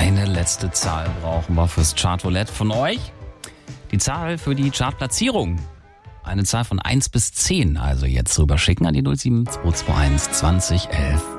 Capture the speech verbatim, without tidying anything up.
Eine letzte Zahl brauchen wir fürs Chartroulette von euch. Die Zahl für die Chartplatzierung. Eine Zahl von eins bis zehn, also jetzt rüber schicken an die null sieben zwei zwei eins zwanzig elf